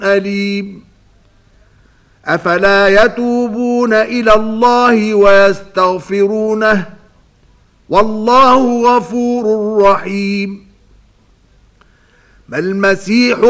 أليم أفلا يتوبون إلى الله ويستغفرونه والله غفور رحيم ما المسيح